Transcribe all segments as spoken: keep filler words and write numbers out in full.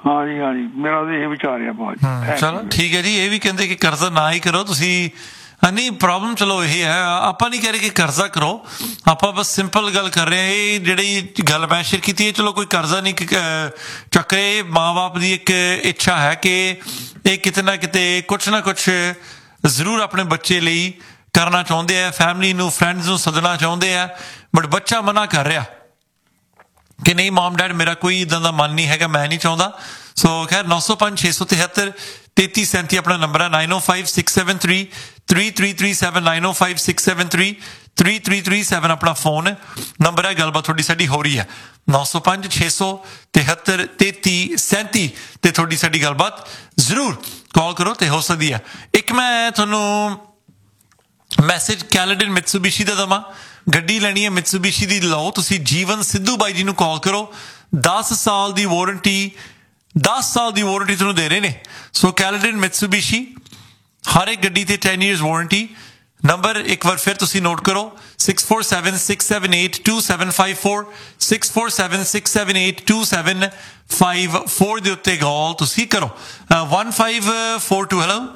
ਹਾਂਜੀ ਹਾਂਜੀ ਮੇਰਾ ਤਾਂ ਇਹ ਵਿਚਾਰ ਆ ਬਹੁਤ। ਚਲੋ ਠੀਕ ਹੈ ਜੀ। ਇਹ ਵੀ ਕਹਿੰਦੇ ਕਿ ਕਰਜ਼ਾ ਨਾ ਹੀ ਕਰੋ ਤੁਸੀਂ। ਨਹੀਂ ਪ੍ਰੋਬਲਮ ਚਲੋ ਇਹ ਹੈ, ਆਪਾਂ ਨਹੀਂ ਕਹਿ ਰਹੇ ਕਿ ਕਰਜ਼ਾ ਕਰੋ, ਆਪਾਂ ਬਸ ਸਿੰਪਲ ਗੱਲ ਕਰ ਰਹੇ ਹਾਂ। ਇਹ ਜਿਹੜੀ ਗੱਲ ਮੈਂ ਸ਼ੇਅਰ ਕੀਤੀ ਹੈ, ਚਲੋ ਕੋਈ ਕਰਜ਼ਾ ਨਹੀਂ ਚੱਕ ਰਹੇ। ਮਾਂ ਬਾਪ ਦੀ ਇੱਕ ਇੱਛਾ ਹੈ ਕਿ ਇਹ ਕਿਤੇ ਨਾ ਕਿਤੇ ਕੁਛ ਨਾ ਕੁਛ ਜ਼ਰੂਰ ਆਪਣੇ ਬੱਚੇ ਲਈ ਕਰਨਾ ਚਾਹੁੰਦੇ ਆ, ਫੈਮਲੀ ਨੂੰ ਫਰੈਂਡਸ ਨੂੰ ਸੱਦਣਾ ਚਾਹੁੰਦੇ ਆ, ਬਟ ਬੱਚਾ ਮਨਾ ਕਰ ਰਿਹਾ ਕਿ ਨਹੀਂ ਮਮ ਡੈਡ ਮੇਰਾ ਕੋਈ ਇੱਦਾਂ ਦਾ ਮਨ ਨਹੀਂ ਹੈਗਾ, ਮੈਂ ਨਹੀਂ ਚਾਹੁੰਦਾ। ਸੋ ਖੈਰ ਨੌ ਸੌ ਪੰਜ ਛੇ ਸੌ ਤਿਹੱਤਰ ਤੇਤੀ ਸੈਂਤੀ ਆਪਣਾ ਨੰਬਰ ਹੈ। ਨਾਈਨ ਓ five six seven three three three three seven nine ਓ five six seven three three three three seven ਆਪਣਾ ਫੋਨ ਨੰਬਰ ਹੈ। ਗੱਲਬਾਤ ਤੁਹਾਡੀ ਸਾਡੀ ਹੋ ਰਹੀ ਹੈ ਨੌ ਸੌ ਪੰਜ ਛੇ ਸੌ ਤਿਹੱਤਰ ਤੇਤੀ ਸੈਂਤੀ ਤੇ ਤੁਹਾਡੀ ਸਾਡੀ ਗੱਲਬਾਤ ਜ਼ਰੂਰ ਕਾਲ ਕਰੋ ਤੇ ਹੋ ਸਕਦੀ ਹੈ। ਇੱਕ ਮੈਂ ਤੁਹਾਨੂੰ ਮੈਸੇਜ ਕੈਲੇਡਨ ਮਿਤਸੂਬਿਸ਼ੀ ਦਾ ਦੇਵਾਂ। ਗੱਡੀ ਲੈਣੀ ਹੈ ਮਿਤਸੂਬਿਸ਼ੀ ਦੀ ਲਓ ਤੁਸੀਂ। ਜੀਵਨ ਸਿੱਧੂ ਬਾਈ ਜੀ ਨੂੰ ਕਾਲ ਕਰੋ। ਦਸ ਸਾਲ ਦੀ ਵਾਰੰਟੀ ਦਸ ਸਾਲ ਦੀ ਵਾਰੰਟੀ ਤੁਹਾਨੂੰ ਦੇ ਰਹੇ ਨੇ। ਸੋ ਕੈਲੇਡਨ ਮਿਤਸੂਬਿਸ਼ੀ ਹਰ ਇੱਕ ਗੱਡੀ ਤੇ ਟੈਨ ਈਅਰਸ ਵਾਰੰਟੀ। ਨੰਬਰ ਇੱਕ ਵਾਰ ਫਿਰ ਤੁਸੀਂ ਨੋਟ ਕਰੋ six four seven six seven eight two seven five four six four seven six seven eight two seven five four ਦੇ ਉੱਤੇ ਕਾਲ ਤੁਸੀਂ ਕਰੋ। One five four two hello.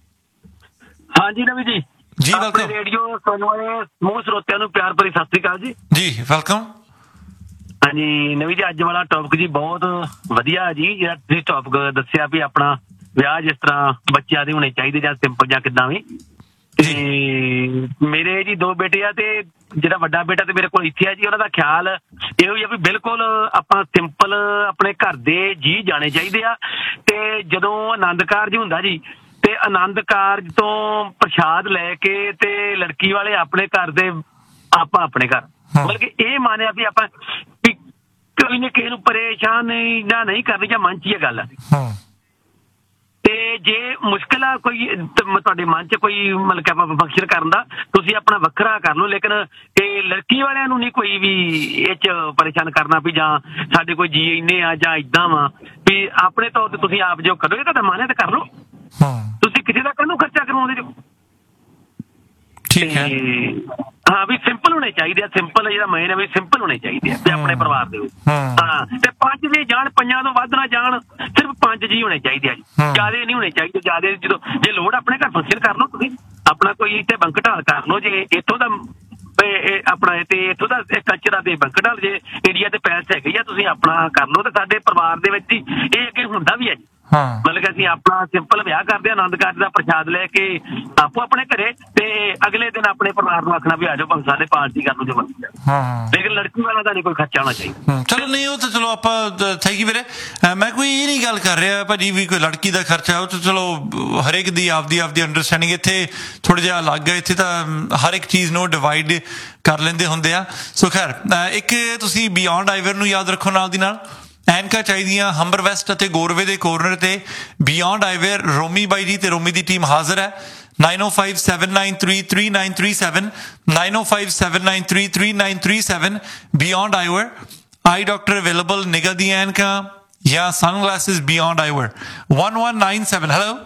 ਹਾਂਜੀ ਰਵੀ ਜੀ ਜੀ ਵੈਲਕਮ। ਰੇਡੀਓ ਸੁਣਨ ਵਾਲੇ ਸਮੂਹ ਸਰੋਤਿਆਂ ਨੂੰ ਪਿਆਰ ਭਰੀ ਸਤਿ ਸ੍ਰੀ ਅਕਾਲ ਜੀ। ਜੀ ਵੈਲਕਮ। ਹਾਂਜੀ ਨਵੀਂ ਜੀ ਅੱਜ ਵਾਲਾ ਟੌਪਿਕ ਜੀ ਬਹੁਤ ਵਧੀਆ ਜੀ। ਜਿਹੜਾ ਤੁਸੀਂ ਟੌਪਿਕ ਦੱਸਿਆ ਵੀ ਆਪਣਾ ਵਿਆਹ ਜਿਸ ਤਰ੍ਹਾਂ ਬੱਚਿਆਂ ਦੇ ਹੋਣੇ ਚਾਹੀਦੇ ਜਾਂ ਸਿੰਪਲ ਜਾਂ ਕਿੱਦਾਂ ਵੀ। ਤੇ ਮੇਰੇ ਜੀ ਦੋ ਬੇਟੇ ਆ ਤੇ ਜਿਹੜਾ ਵੱਡਾ ਬੇਟਾ ਤੇ ਮੇਰੇ ਕੋਲ ਇੱਥੇ ਆ ਜੀ। ਉਹਨਾਂ ਦਾ ਖਿਆਲ ਇਹੋ ਹੀ ਆ ਵੀ ਬਿਲਕੁਲ ਆਪਾਂ ਸਿੰਪਲ ਆਪਣੇ ਘਰ ਦੇ ਜੀ ਜਾਣੇ ਚਾਹੀਦੇ ਆ। ਤੇ ਜਦੋਂ ਆਨੰਦ ਕਾਰਜ ਹੁੰਦਾ ਜੀ ਤੇ ਆਨੰਦ ਕਾਰਜ ਤੋਂ ਪ੍ਰਸ਼ਾਦ ਲੈ ਕੇ ਤੇ ਲੜਕੀ ਵਾਲੇ ਆਪਣੇ ਘਰ ਦੇ ਆਪਾਂ ਆਪਣੇ ਘਰ ਮਤਲਬ ਕਿ ਇਹ ਮਾਨਿਆ ਵੀ ਆਪਾਂ ਵੀ ਕੋਈ ਨਾ ਕਿਸੇ ਨੂੰ ਪਰੇਸ਼ਾਨ ਜਾਂ ਨਹੀਂ ਕਰਨੀ ਜਾਂ ਮਨ 'ਚ ਇਹ ਗੱਲ ਆ। ਤੇ ਜੇ ਮੁਸ਼ਕਿਲ ਆ ਕੋਈ ਤੁਹਾਡੇ ਮਨ 'ਚ ਕੋਈ ਮਤਲਬ ਕਿ ਆਪਾਂ ਫੰਕਸ਼ਨ ਕਰਨ ਦਾ ਤੁਸੀਂ ਆਪਣਾ ਵੱਖਰਾ ਕਰ ਲਓ, ਲੇਕਿਨ ਇਹ ਲੜਕੀ ਵਾਲਿਆਂ ਨੂੰ ਨਹੀਂ ਕੋਈ ਵੀ ਇਹ 'ਚ ਪਰੇਸ਼ਾਨ ਕਰਨਾ ਵੀ ਜਾਂ ਸਾਡੇ ਕੋਈ ਜੀ ਇੰਨੇ ਆ ਜਾਂ ਇੱਦਾਂ ਵਾ ਵੀ ਆਪਣੇ ਤੌਰ ਤੇ ਤੁਸੀਂ ਆਪ ਜੋ ਕਰੋ। ਇਹ ਤੁਹਾਡਾ ਮਨ ਹੈ ਤਾਂ ਕਰ ਲਓ। ਤੁਸੀਂ ਕਿਸੇ ਦਾ ਕਾਹਨੂੰ ਖਰਚਾ ਕਰਵਾਉਂਦੇ ਜੋ। ਠੀਕ ਹੈ ਹਾਂ ਵੀ ਸਿੰਪਲ ਹੋਣੇ ਚਾਹੀਦੇ ਆ। ਸਿੰਪਲ ਜਿਹੜਾ ਮੇਨ ਹੈ ਵੀ ਸਿੰਪਲ ਹੋਣੇ ਚਾਹੀਦੇ ਆ ਤੇ ਆਪਣੇ ਪਰਿਵਾਰ ਦੇ ਵਿੱਚ। ਹਾਂ ਤੇ ਪੰਜ ਵੀ ਜਾਣ, ਪੰਜਾਂ ਤੋਂ ਵੱਧ ਨਾ ਜਾਣ, ਸਿਰਫ ਪੰਜ ਜੀ ਹੋਣੇ ਚਾਹੀਦੇ ਆ ਜੀ। ਜ਼ਿਆਦੇ ਨਹੀਂ ਹੋਣੇ ਚਾਹੀਦੇ। ਜ਼ਿਆਦੇ ਜਦੋਂ ਜੇ ਲੋੜ ਆਪਣੇ ਘਰ ਫੰਕਸ਼ਨ ਕਰ ਲਓ ਤੁਸੀਂ ਆਪਣਾ ਕੋਈ ਇੱਥੇ ਬੰਕ ਢਾਲ ਕਰ ਲਓ। ਜੇ ਇੱਥੋਂ ਦਾ ਆਪਣਾ ਤੇ ਇੱਥੋਂ ਦਾ ਕਲਚਰ ਦੇ ਬੰਕ ਢਾਲ ਜੇ ਇੰਡੀਆ ਦੇ ਪੈਲਸ ਹੈਗੇ ਆ ਤੁਸੀਂ ਆਪਣਾ ਕਰ ਲਓ। ਤੇ ਸਾਡੇ ਪਰਿਵਾਰ ਦੇ ਵਿੱਚ ਹੀ ਇਹ ਅੱਗੇ ਹੁੰਦਾ ਵੀ ਹੈ ਜੀ। ਮਤਲਬ ਕਿ ਅਸੀਂ ਆਪਣਾ ਸਿੰਪਲ ਵਿਆਹ ਕਰਦੇ ਹਾਂ, ਆਨੰਦ ਕਾਰਜ ਦਾ ਪ੍ਰਸ਼ਾਦ ਲੈ ਕੇ ਆਪੋ ਆਪਣੇ ਘਰੇ ਤੇ ਅਗਲੇ ਦਿਨ ਆਪਣੇ ਪਰਿਵਾਰ ਨੂੰ ਆਖਣਾ ਵੀ ਆ ਜਾਓ ਭਾਵੇਂ ਸਾਡੇ ਪਾਰਟੀ ਕਰ ਲਓ ਜੋ ਮਰਜ਼ੀ। ਲੇਕਿਨ ਲੜਕੀ ਵਾਲਾ ਦਾ ਨਹੀਂ ਕੋਈ ਖਰਚਾ ਹੋਣਾ ਚਾਹੀਦਾ। ਚਲੋ ਨਹੀਂ ਉਹ ਤਾਂ ਚਲੋ ਆਪਾਂ ਥੈਂਕ ਯੂ ਵੀਰੇ। ਮੈਂ ਕੋਈ ਇਹ ਨਹੀਂ ਗੱਲ ਕਰ ਰਿਹਾ ਭਾਜੀ ਵੀ ਕੋਈ ਲੜਕੀ ਦਾ ਖਰਚਾ ਉਹ ਤਾਂ ਚਲੋ ਹਰੇਕ ਦੀ ਆਪਦੀ ਆਪਦੀ ਅੰਡਰਸਟੈਂਡਿੰਗ। ਇੱਥੇ ਥੋੜ੍ਹਾ ਜਿਹਾ ਅਲੱਗ ਹੈ। ਇੱਥੇ ਤਾਂ ਹਰ ਇੱਕ ਚੀਜ਼ ਨੂੰ ਡਿਵਾਈਡ ਕਰ ਲੈਂਦੇ ਹੁੰਦੇ ਆ। ਸੋ ਖੈਰ ਇੱਕ ਤੁਸੀਂ ਬਿਯੋਂਡ ਆਈਵਰ ਨੂੰ ਯਾਦ ਰੱਖੋ ਨਾਲ ਦੀ ਨਾਲ। ਐਨਕਾਂ ਚਾਹੀਦੀਆਂ ਹੰਬਰ ਵੈਸਟ ਅਤੇ ਗੋਰਵੇ ਦੇ ਕੋਰਨਰ ਤੇ ਬਿਯੋਂਡ ਆਈਵੇਅਰ। ਰੋਮੀ ਬਾਈ ਜੀ ਤੇ ਰੋਮੀ ਦੀ ਟੀਮ ਹਾਜ਼ਰ ਹੈ। ਨਾਈਨ ਓ five seven nine three three nine three seven nine ਓ five seven nine three three nine three seven beyond ਆਈਵੇਅਰ। ਆਈ ਡਾਕਟਰ ਅਵੇਲੇਬਲ ਨਿਗਾਹ ਦੀਆਂ ਐਨਕਾਂ ਜਾਂ ਸਨ glasses beyond ਆਈਵੇਅਰ। One one nine seven hello.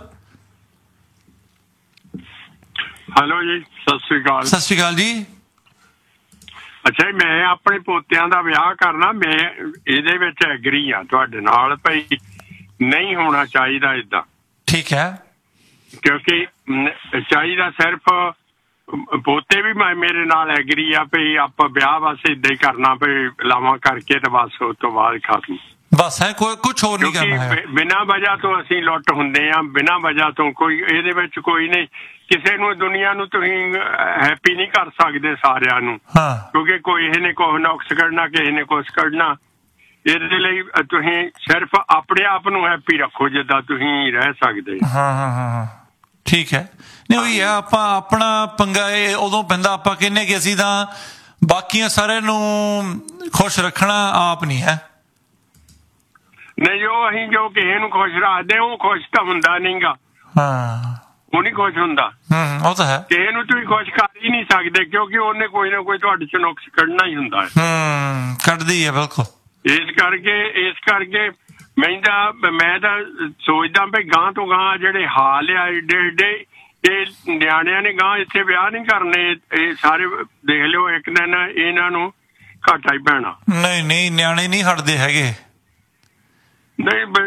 Hello ਜੀ ਸਤਿ ਸ਼੍ਰੀ ਅਕਾਲ। ਸਤਿ ਸ਼੍ਰੀ ਅਕਾਲ ਜੀ। ਅੱਛਾ ਜੀ ਮੈਂ ਆਪਣੇ ਪੋਤਿਆਂ ਦਾ ਵਿਆਹ ਕਰਨਾ। ਮੈਂ ਇਹਦੇ ਵਿੱਚ ਐਗਰੀ ਆ ਤੁਹਾਡੇ ਨਾਲ ਭਾਈ ਨਹੀਂ ਹੋਣਾ ਚਾਹੀਦਾ ਏਦਾਂ। ਠੀਕ ਹੈ ਕਿਉਂਕਿ ਚਾਹੀਦਾ ਸਿਰਫ ਪੋਤੇ ਵੀ ਮੈਂ ਮੇਰੇ ਨਾਲ ਐਗਰੀ ਆ ਵੀ ਆਪਾਂ ਵਿਆਹ ਬਸ ਏਦਾਂ ਹੀ ਕਰਨਾ ਵੀ ਲਾਵਾਂ ਕਰਕੇ ਤੇ ਬਸ ਉਸ ਤੋਂ ਬਾਅਦ ਖਤਮ ਬਸ ਹੈ ਕੋਈ ਕੁਛ ਹੋਰ ਨਹੀਂ ਕਰਨਾ। ਬਿਨਾਂ ਵਜ੍ਹਾ ਤੋਂ ਅਸੀਂ ਲੁੱਟ ਹੁੰਦੇ ਆ। ਬਿਨਾਂ ਵਜ੍ਹਾ ਤੋਂ ਕੋਈ ਇਹਦੇ ਵਿੱਚ ਕੋਈ ਨਹੀਂ। ਕਿਸੇ ਨੂੰ ਦੁਨੀਆ ਨੂੰ ਤੁਸੀਂ ਹੈਪੀ ਨਹੀਂ ਕਰ ਸਕਦੇ ਸਾਰਿਆਂ ਨੂੰ ਕਿਉਂਕਿ ਕੋਈ ਕਿਸੇ ਨੇ ਕੁਛ ਨੁਕਸ ਕੱਢਣਾ ਕਿਸੇ ਨੇ ਕੁਛ ਕੱਢਣਾ। ਇਹਦੇ ਲਈ ਤੁਸੀਂ ਸਿਰਫ ਆਪਣੇ ਆਪ ਨੂੰ ਹੈਪੀ ਰੱਖੋ ਜਿੱਦਾਂ ਤੁਸੀਂ ਰਹਿ ਸਕਦੇ। ਹਾਂ ਹਾਂ ਹਾਂ ਠੀਕ ਹੈ। ਨਹੀਂ ਉਹੀ ਹੈ ਆਪਾਂ ਆਪਣਾ ਪੰਗਾ ਇਹ ਉਦੋਂ ਪੈਂਦਾ ਆਪਾਂ ਕਹਿੰਦੇ ਕਿ ਅਸੀਂ ਤਾਂ ਬਾਕੀਆਂ ਸਾਰਿਆਂ ਨੂੰ ਖੁਸ਼ ਰੱਖਣਾ ਆਪ ਨਹੀਂ ਹੈ। ਨਹੀਂ ਜੋ ਅਸੀਂ ਜੋ ਕਿਸੇ ਨੂੰ ਖੁਸ਼ ਰੱਖਦੇ ਉਹ ਖੁਸ਼ ਤਾਂ ਹੁੰਦਾ ਨੀ ਗਾ। ਹਾਂ ਉਹ ਨਹੀਂ ਖੁਸ਼ ਹੁੰਦਾ। ਉਹ ਤਾਂ ਹੈ। ਕਿਸੇ ਨੂੰ ਤੁਸੀਂ ਖੁਸ਼ ਕਰ ਹੀ ਨਹੀਂ ਸਕਦੇ ਕਿਉਂਕਿ ਉਹਨੇ ਕੋਈ ਨਾ ਕੋਈ ਤੁਹਾਡੇ ਚ ਨੁਕਸ ਕੱਢਣਾ ਹੀ ਹੁੰਦਾ ਹੈ। ਹਮ ਕੱਢਦੀ ਹੈ ਬਿਲਕੁਲ। ਇਸ ਕਰਕੇ ਇਸ ਕਰਕੇ ਮੈਂ ਤਾਂ ਮੈਂ ਤਾਂ ਸੋਚਦਾ ਵੀ ਗਾਂ ਤੋਂ ਗਾਂ ਜਿਹੜੇ ਹਾਲ ਆ ਏਡੇ ਏਡੇ ਇਹ ਨਿਆਣਿਆਂ ਨੇ ਗਾਂ ਇੱਥੇ ਵਿਆਹ ਨਹੀਂ ਕਰਨੇ। ਇਹ ਸਾਰੇ ਦੇਖ ਲਿਓ ਇੱਕ ਦਿਨ ਇਹਨਾਂ ਨੂੰ ਘਾਟਾ ਹੀ ਪੈਣਾ। ਨਹੀਂ ਨਹੀਂ ਨਿਆਣੇ ਨਹੀਂ ਹਟਦੇ ਹੈਗੇ। ਨਹੀਂ